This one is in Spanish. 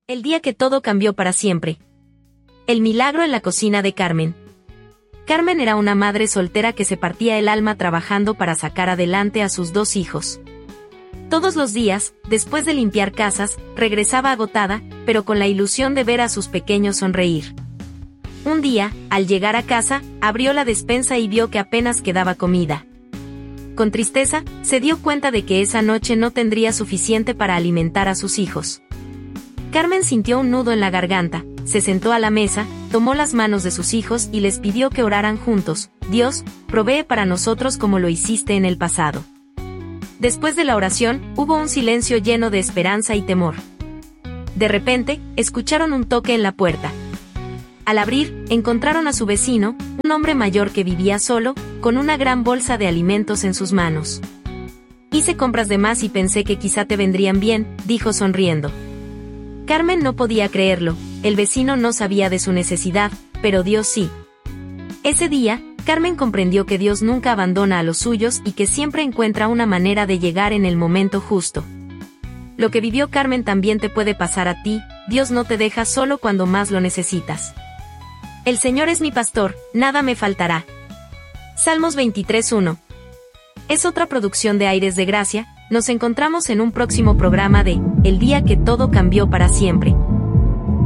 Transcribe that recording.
El día que todo cambió para siempre. El milagro en la cocina de Carmen. Carmen era una madre soltera que se partía el alma trabajando para sacar adelante a sus 2 hijos. Todos los días, después de limpiar casas, regresaba agotada, pero con la ilusión de ver a sus pequeños sonreír. Un día, al llegar a casa, abrió la despensa y vio que apenas quedaba comida. Con tristeza, se dio cuenta de que esa noche no tendría suficiente para alimentar a sus hijos. Carmen sintió un nudo en la garganta, se sentó a la mesa, tomó las manos de sus hijos y les pidió que oraran juntos. Dios, provee para nosotros como lo hiciste en el pasado. Después de la oración, hubo un silencio lleno de esperanza y temor. De repente, escucharon un toque en la puerta. Al abrir, encontraron a su vecino, un hombre mayor que vivía solo, con una gran bolsa de alimentos en sus manos. Hice compras de más y pensé que quizá te vendrían bien, dijo sonriendo. Carmen no podía creerlo, el vecino no sabía de su necesidad, pero Dios sí. Ese día, Carmen comprendió que Dios nunca abandona a los suyos y que siempre encuentra una manera de llegar en el momento justo. Lo que vivió Carmen también te puede pasar a ti, Dios no te deja solo cuando más lo necesitas. El Señor es mi pastor, nada me faltará. Salmos 23:1. Es otra producción de Aires de Gracia. Nos encontramos en un próximo programa de El día que todo cambió para siempre.